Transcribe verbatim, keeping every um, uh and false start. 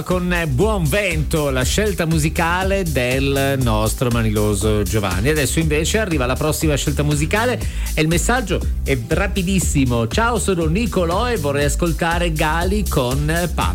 Con Buon Vento, la scelta musicale del nostro maniloso Giovanni. Adesso invece arriva la prossima scelta musicale e il messaggio è rapidissimo. Ciao, sono Nicolò e vorrei ascoltare Gali con Papa.